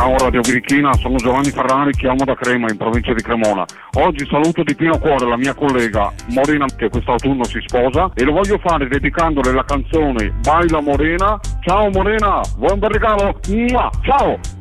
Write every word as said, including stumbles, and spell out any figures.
Ciao Radio Birichina, sono Giovanni Ferrari, chiamo da Crema in provincia di Cremona. Oggi saluto di pieno cuore la mia collega Morena che quest'autunno si sposa e lo voglio fare dedicandole la canzone Baila Morena. Ciao Morena, vuoi un bel regalo? Mua! Ciao!